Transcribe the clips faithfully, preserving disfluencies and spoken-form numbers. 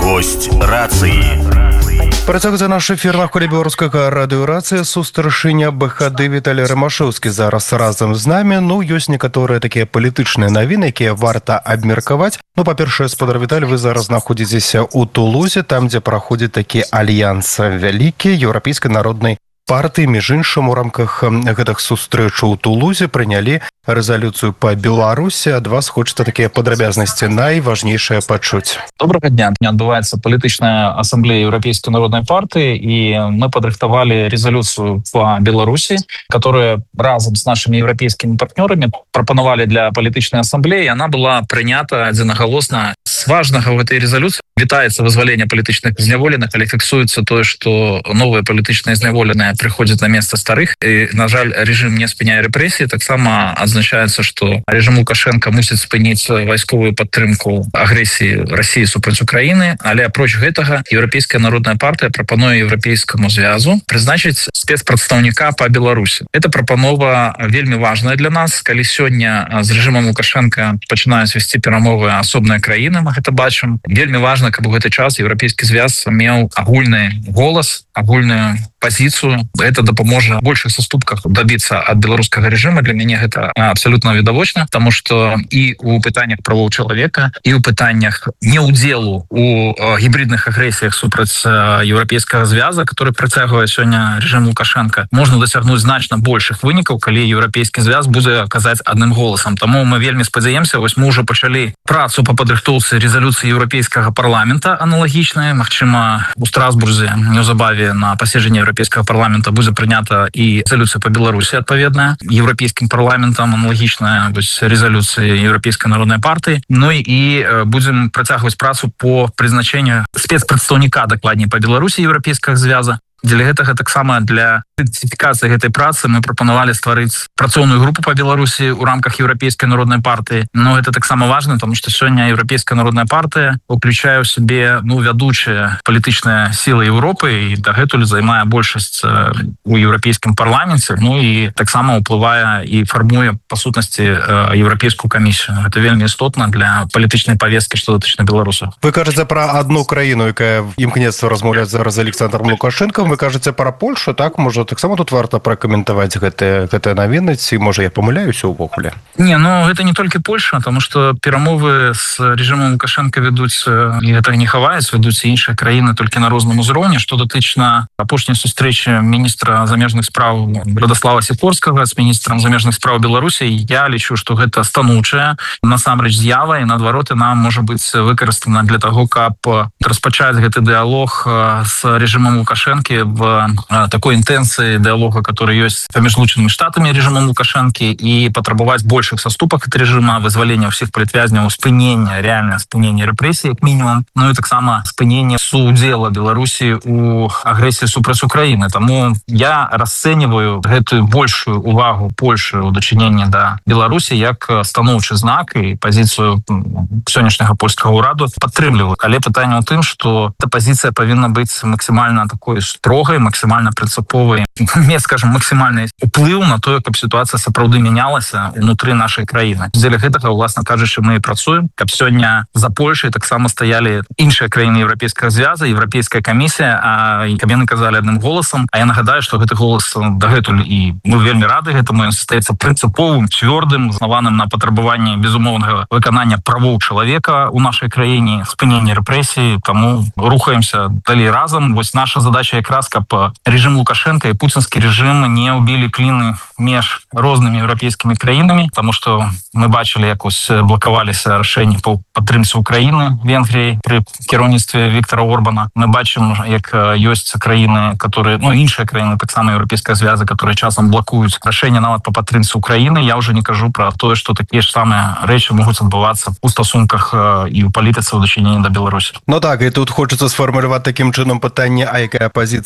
Гость рацыі. Працягваецца наш эфір на хвалі беларускага радыёрацыя. Сустаршыня БХД Віталій Рымашэўскі зараз разам з намі. Ну, ёсць некаторыя такія палітычныя навіны, якія варта абмеркаваць. Ну, па-першае, спадар Віталь, вы зараз знаходзіцеся ў Тулузе, там, дзе праходзіць такі альянс вялікі еўрапейскай народнай партыі. Між іншым, у рамках гэтых сустрэчаў у Тулузе прынялі рэзалюцыю па Беларусі. Ад вас хочацца такія падрабязнасці найважнейшае пачуць. Добрага дня. Адбываецца палітычная асамблея Еўрапейскай народнай партыі, і мы падрыхтавалі рэзалюцыю па Беларусі, которая разам з нашымі еўрапейскімі партнёрамі прапанавалі для палітычнай асамблеі. Яна была прынята адзінагалосна. З важнага ў гэтай рэзалюцыі вітаецца вызваленне палітычных зняволеных, але фіксуецца тое, што новыя палітычныя зняволеныя прыходзяць на месца старых. І, на жаль, рэжым не спыняе рэпрэсіі. Таксама адзначаецца, што рэжым Лукашенка мусіць спыніць вайсковую падтрымку агрэсіі Расіі супраць Украіны. Але апроч гэтага Еўрапейская народная партыя прапануе Еўрапейскаму звязу прызначыць спецпрадстаўніка па Беларусі. Эта прапанова вельмі важная для нас. Калі сёння з рэжымам Лукашенка пачынаюць весці перамовы асобныя краіны, мы гэта бачым. Вельмі важна, каб у гэты час Еўрапейскі звяз меў агульны голас, агульную пазіцыю. Это дапаможа большых саступках дабіцца ад беларускага рэжыма. Для мяне гэта абсолютно відавочна, тому што і ў пытаннях правоў чалавека, і ў пытаннях неўдзелу у гібридных агрэсіях супраць еўрапейскага звяза, который працягвае сёння рэжым Лукашенка, можна дасягнуць значна большых вынікаў, калі еўрапейскі звяз будзе казаць адным голасам. Таму мы вельмі спадзяемся, вось мы ўжо пачалі працу па падрыхтоўцы рэзалюцыі еўрапейскага парламента аналагічнай. Магчыма, у Страсбурзе неўзабаве на паседжанні еўрапейскага парламента будзе прынята і рэзалюцыя па Беларусі адпаведная. Еўрапейскім парламентам аналагічная рэзалюцыі Еўрапейскай народнай партыі. Ну і будзем працягваць працу по прызначэнню спецпрадстаўніка, дакладней, па Беларусі еўрапейскага звяза. Для гэтага таксама для ідэнтыфікацыі гэтай працы мы прапанавалі стварыць працоўную групу па Беларусі ў рамках Еўрапейскай народнай партыі. Но гэта таксама важна, тому што сёння Еўрапейская народная партыя уключае ў сябе ну вядучыя палітычныя сілы Еўропы і дагэтуль займае большасць у еўрапейскім парламенце. Ну і таксама ўплывае і фармуе па сутнасці еўрапейскую камісію. Гэта вельмі істотна для палітычнай павесткі, што датычна беларусаў. Вы кажаце пра адну краіну, якая імкнецца размаўляць зараз з Александром Лукашенком. Вы кажаце пра Польшу, так? Можа, таксама тут варта пракаментаваць гэтыя гэтыя навіны, ці можа я памыляюся ўвогуле? Не, ну гэта не толькі Польша, тому што перамовы з рэжымам Лукашенка вядуць, і гэта не хаваюць, вядуць іншыя краіны толькі на розным узроўні. Што датычна апошняй сустрэчы міністра замежных спраў Радослава Сікорскага з міністрам замежных спраў Беларусі, я лічу, што гэта станоўчая насамрэч з'ява, і наадварот яна можа быць выкарыстана для таго, каб распачаць гэты дыялог з рэжымам Лукашенкі в такой интенции диалога, который есть паміж Злучанымі Штатамі и режимом Лукашенки, и потребовать больших саступок от режима, вызволения всех палітвязняў, спынення, реальное спынення репрессий, как минимум, ну и так само спынення суудзела Беларуси у агрессии супраць Украины. Тому я расцениваю гэтую большую увагу Польши у дачынення да Беларуси как станоўчы знак, и позицию сённяшняга польскага ўраду падтрымліваю. Але пытанне ў тым, что эта позиция павінна быць максимально такой строгай, максимально прынцыповай, мець, скажем, максимальны уплыў на тое, каб сітуацыя сапраўды мянялася ўнутры нашай краіны. Дзеля гэтага, уласна кажучы, мы і працуем, каб сёння за Польшай таксама стаялі іншыя краіны еўрапейскага звяза, еўрапейская камісія, а і каб яны казалі адным голасам. А я нагадаю, што гэты голас дагэтуль, і мы вельмі рады гэтаму, ён застаецца прынцыповым, цвёрдым, заснаваным на патрабаванні безумоўнага выканання правоў чалавека ў нашай краіне, спынення рэпрэсій. Таму рухаемся далей разам. Вось наша задача якраз, каб рэжым Лукашенка і пуцінскі рэжым не ўбілі кліны між рознымі еўрапейскімі краінамі, таму што мы бачылі, як ось блакаваліся рашэнні па падтрымцы Украіны Венгрыяй пры кіраўніцтве Віктора Орбана. Мы бачым, як ёсць краіны, которые, ну іншыя краіны таксама еўрапейскага звяза, которые часам блакуюць рашэнне нават па падтрымцы Украіны. Я ўжо не кажу пра тое, што такія ж самыя рэчы могуць адбывацца ў стасунках і ў палітыцы ў дачыненні да Беларусі. Ну так, і тут хочацца сфармуляваць такім чынам пытанне, а якая пазіцыя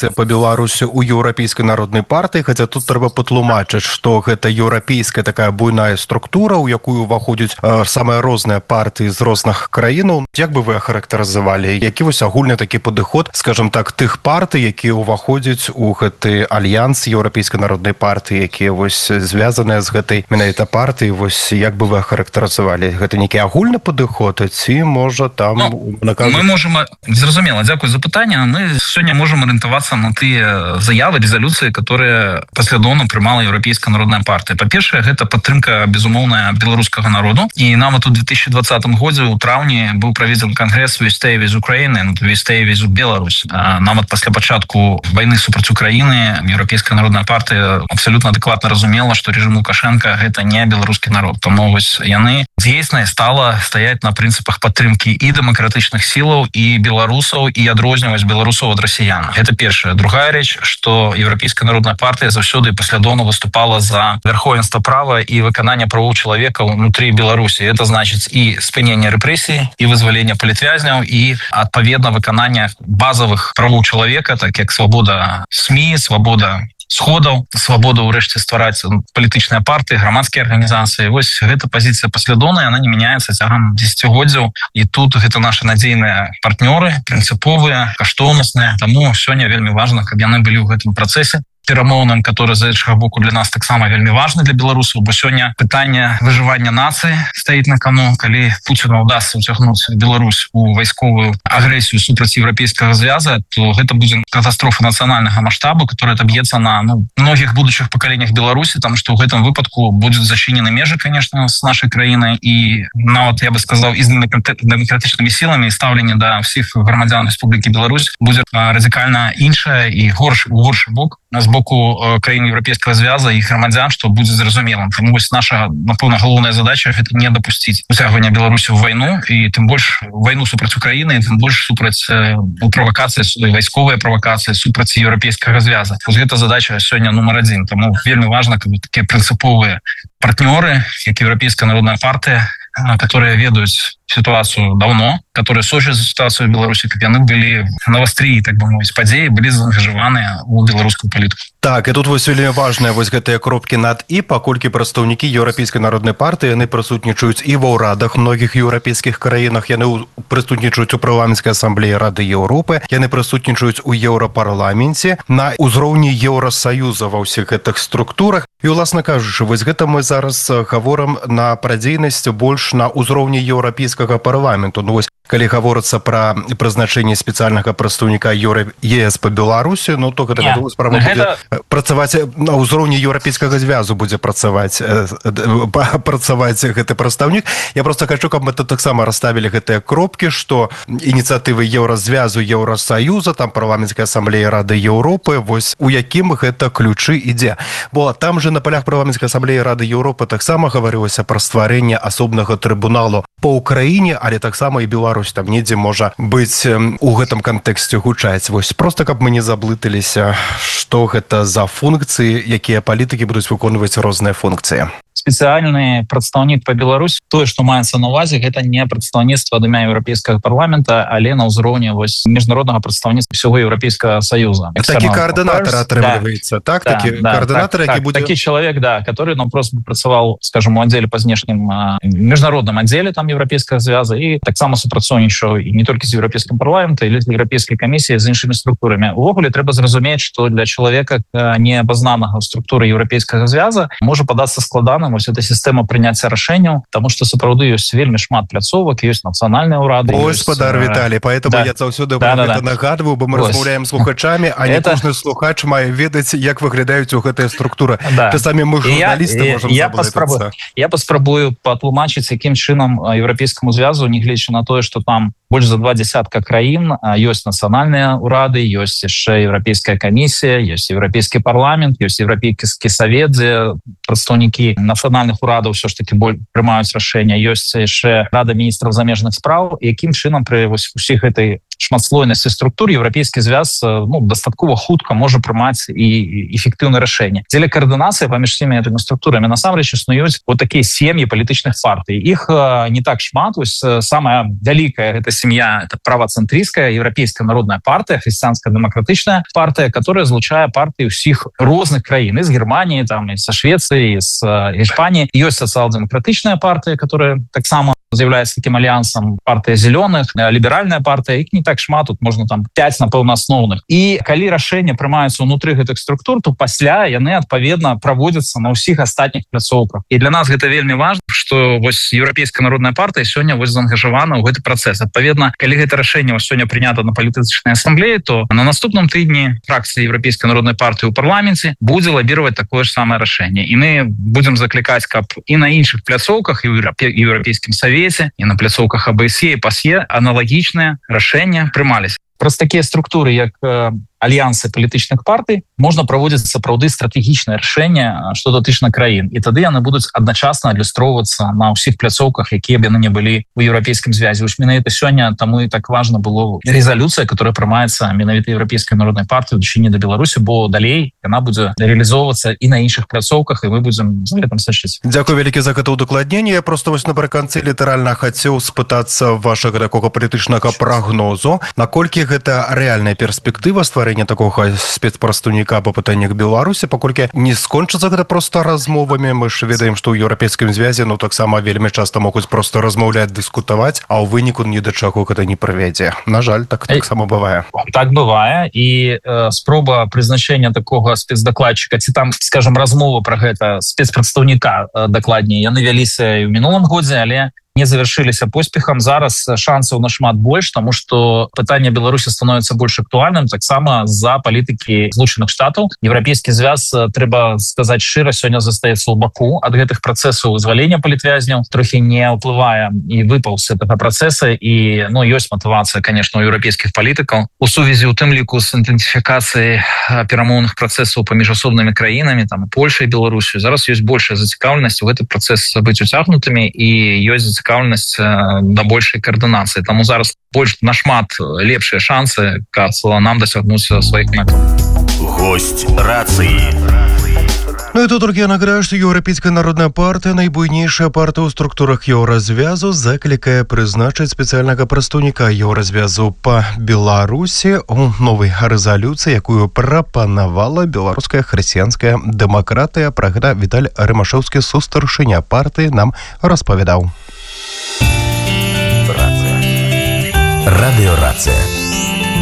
пазіцыя па Беларусі ў еўрапейскай народнай партыі, хаця тут трэба патлумачыць, што гэта еўрапейская такая буйная структура, у якую ўваходзяць э, самыя розныя партыі з розных краінаў. Як бы вы ахарактарызавалі, які вось агульны такі падыход, скажем так, тых партый, якія ўваходзяць у гэты альянс еўрапейскай народнай партыі, якія вось звязаныя з гэтай менавіта партыі, вось як бы вы ахарактарызавалі? Гэта нейкі агульны падыход, ці можа там ну, наказ... мы можем, зразумела, дзякуй за пытанне, мы сёння можем арыентавацца на тыя заявы, резолюцыі, которые паслядоўна прымала еўрапейская народная партыя. Па-першае, гэта падтрымка безумоўная беларускага народу, і нават у две тысячи двадцатым годзе у траўні быў праведзены кангрэс We Stay with Ukraine and We Stay with Belarus. Нават пасля пачатку вайны супраць Украіны еўрапейская народная партыя абсолютно адэкватна разумела, што рэжым Лукашенко гэта не беларускі народ. Таму вось яны дзейснай стала стаяць на прынцыпах падтрымкі і дэмакратычных сілаў, і беларусаў, і адрозніваць беларусаў ад расіян. Гэта першая. Другая рэч, што еўрапейская народная партыя заўсёды паслядоўна выступала за верховенство права і выкананне правоў чалавека ўнутры Беларусі. Это значыць і спыненне рэпрэсій, і вызвалення палітвязняў, і адпаведна выканання базовых правоў чалавека, так як свабода СМІ, свабода сходаў, свабода ўрэшце ствараць палітычныя партыі, грамадскія арганізацыі. Вось гэта пазіцыя паслядоўная, она не мяняецца цягам дзесяцігоддзяў, і тут гэта нашы надзейныя партнёры, прынцыповыя, каштоўнасныя. Таму сёння вельмі важна, каб яны былі ў гэтым працэсе перамоўным, который з іншага боку для нас таксама вельмі важны для беларусаў, бо сёння пытанне выжывання нацыі стаіць на кону. Калі Пуціну удасся уцягнуць Беларусь у вайсковую агрэсію супраць еўрапейскага звяза, то гэта будзе катастрофа нацыянальнага маштабу, которая адаб'ецца на ну, многіх будучых пакаленнях Беларусі, тому што ў гэтым выпадку будуць зачынены межы, конечно, з нашай краінай, і нават, я бы сказаў, і з дэмакратычнымі сіламі стаўленне да ўсіх грамадзян Рэспублікі Беларусь будзе радыкальна іншае і горш у горшы бок з боку краін еўрапейскага звяза і грамадзян, што будзе зразумелым. Таму вось наша, напэўна, галоўная задача гэта не дапусціць уцягвання Беларусі ў вайну, і тым больш вайну супраць Украіны, тым больш супраць правакацыі, вайсковыя правакацыі супраць еўрапейскага звяза. Вось гэта задача сёння нумар адзін. Таму вельмі важна, каб такія прынцыповыя партнёры, як еўрапейская народная партыя, которые ведаюць ситуацию давно, которые сочат за ситуацию в Беларуси, как яны были навастрии, так бы мовіць, падзеі, былі заангажаваныя ў беларускую палітыку. Так, і тут вось вельмі важная вось гэтыя кропкі над і, паколькі прадстаўнікі еўрапейскай народнай партыі, яны прысутнічаюць і ва ўрадах многіх еўрапейскіх краінах, яны прысутнічаюць у парламенцкай асамблеі Рады Еўропы, яны прысутнічаюць у еўрапарламенце, на ўзроўні Еўрасаюза ва ўсіх гэтых структурах. І, уласна кажучы, вось гэта мы зараз гаворым на пра дзейнасць больш на ўзроўні еўрапейскага парламенту. Ну вось, калі гаворыцца пра прызначэнне спецыяльнага прадстаўніка ЕС па Беларусі, ну то гэта yeah. справа гэта... будзе працаваць на ўзроўні еўрапейскага звязу, будзе працаваць працаваць гэты прадстаўнік. Я просто хочу, каб мы таксама расставілі гэтыя кропкі, што ініцыятывы Еўразвязу, Еўрасаюза, там парламенцкая асамблея Рады Еўропы, вось у якім гэта ключы ідзе. Бо там же на палях парламенцкай асамблеі Рады Еўропы таксама гаварылася пра стварэнне асобнага трыбуналу па Украіне, але таксама і Беларусь там недзе можа быць у гэтым кантэксце гучаць. Вось просто каб мы не заблыталіся, што гэта за функцыі, якія палітыкі будуць выконваць розныя функцыі. Спецыяльны прадстаўнік па Беларусі, тое, што маецца на ўвазе, гэта не прадстаўніцтва ад імя еўрапейскага парламента, але на ўзроўні вось міжнароднага прадстаўніцтва ўсяго еўрапейскага саюза. Такі каардынатар атрымліваецца, да. так? Такі да, каардынатар, так, які так, будзе... Такі чалавек, да, который ну, просто працаваў, скажем, у аддзеле па знешнім міжнародным аддзеле там еўрапейскага звяза і таксама супрацоўнічаў і не толькі з еўрапейскім парламентам, але з еўрапейскай камісіяй, з іншымі структурамі. Увогуле трэба зразумець, што для чалавека не абазнанага ў структуры еўрапейскага звяза можа падацца складана вось эта сістэма прыняцця рашэнняў, таму што сапраўды ёсць вельмі шмат пляцовак, ёсць нацыянальныя ўрады. Ой, спадар Віталій, поэтому да. я заўсёды да, да, гэта да. нагадваю, бо мы размаўляем з слухачамі, а не это... кожны слухач мае ведаць, як выглядаюць у гэтыя структуры. Да. Ты самі мы журналісты можам я, я паспрабую, я паспрабую патлумачыць, якім чынам еўрапейскаму звязу, нягледзячы на тое, што там больш за два десятка краін, ёсць нацыянальныя ўрады, ёсць яшчэ еўрапейская камісія, ёсць еўрапейскі парламент, ёсць еўрапейскі савет, дзе прадстаўнікі нацыянальных урадаў ўсё ж таки прымаюць рашэння, ёсць яшчэ рада міністраў замежных спраў, якім чынам пры вось усіх гэтай шматслойнасці структур еўрапейскі звяз ну, дастаткова хутка можа прымаць і эфектыўнае рашэнне. Дзеля каардынацыі паміж всеми этими структурамі насамрэч існуюць вот такія сем'і палітычных партый. Іх не так шмат. Вось самая вялікая гэта сям'я, это правацэнтрысцкая еўрапейская народная партыя, хрысціянская дэмакратычная партыя, которая злучае партыі ўсіх розных краін, з Германії, там, і са Швецыі, з Іспаніі. Ёсць сацыял-дэмакратычная партыя, которая таксама з'яўляецца таким альянсам, партыя зелёных, ліберальная партыя, іх не так шмат, тут можна там пяць, напэўна, асноўных. І калі рашэнне прымаюцца ўнутры гэтых структур, то пасля яны адпаведна праводзяцца на ўсіх астатніх пляцоўках. І для нас гэта вельмі важна, што вось еўрапейская народная партыя сёння вось заангажавана ў гэты працэс. Адпаведна, калі гэта рашэнне сёння прынята на палітычнай асамблеі, то на наступным тыдні фракцыя еўрапейскай народнай партыі ў парламенце будзе лабіраваць такое ж самае рашэнне. І мы будзем заклікаць, каб і на іншых пляцоўках, і ў еўрапейскім савеце, і на пляцоўках а бэ эс е і пасе аналагічныя рашэння прымаліся. Праз такія структуры, як альянсы палітычных партый, можна праводзіць сапраўды стратэгічнае рашэнне, што датычна краін. І тады яны будуць адначасна адлюстроўвацца на ўсіх пляцоўках, якія б яны не былі ў еўрапейскім звязе. Вось менавіта сёння таму і так важна было рэзалюцыя, которая прымаецца менавіта еўрапейскай народнай партыі ў дачыненні да Беларусі, бо далей яна будзе рэалізоўвацца і на іншых пляцоўках, і мы будзем за гэтым сачыць. Дзякуй вялікі за гэта ўдакладненне. Я просто вось напрыканцы літаральна хацеў спытацца вашага такога палітычнага прагнозу, наколькі гэта рэальная перспектыва стварэння такого спецпрадстаўніка па пытаннях Беларусі, паколькі не скончыцца гэта проста размовамі. Мы ж ведаем, што ў еўрапейскім звязе ну таксама вельмі часта могуць проста размаўляць, дыскутаваць, а ў выніку ні да чаго гэта не прывядзе. На жаль, так таксама бывае. Так бывае, і э, спроба прызначэння такога спецдакладчыка, ці там, скажем, размова пра гэта спецпрадстаўніка э, дакладней, яны вяліся і ў мінулым годзе, але не завершиліся поспехам. Зараз шансаў нашмат больш, тому што пытанне Беларусі становіцца больш актуальным таксама з-за палітыкі Злучаных Штатаў. Еўрапейскі звяз, трэба сказаць шчыра, сёння застаецца ў баку ад гэтых працэсаў вызвалення палітвязняў, трохі не ўплывае і выпаў з гэтага працэса. І ну ёсць матывацыя, конечно, у еўрапейскіх палітыкаў у сувязі ў тым ліку з інтэнсіфікацыяй перамоўных працэсаў паміж асобнымі краінамі, там Польшай і Беларусю. Зараз ёсць большая зацікаўленасць у гэты працэс быць уцягнутымі, і ёсць цікаўнасць да большай каардынацыі. Таму зараз больш нашмат лепшыя шансы, каб нам дасягнуць сваіх мэтаў. Госць рацыі. Ну і тут толькі я нагадаю, што Еўрапейская народная партыя, найбуйнейшая партыя ў структурах Еўразвязу, заклікае прызначыць спецыяльнага прадстаўніка Еўразвязу па Беларусі у новай рэзалюцыі, якую прапанавала беларуская хрысціянская дэмакратыя. Пра гэта Віталь Рымашэўскі, сустаршыня партыі, нам распавядаў. Радыёрацыя.